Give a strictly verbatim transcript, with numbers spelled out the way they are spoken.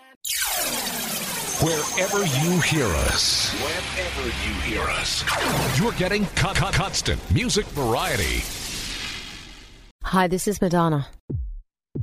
Wherever you hear us, wherever you hear us, you're getting con- con- constant music variety. Hi, this is Madonna.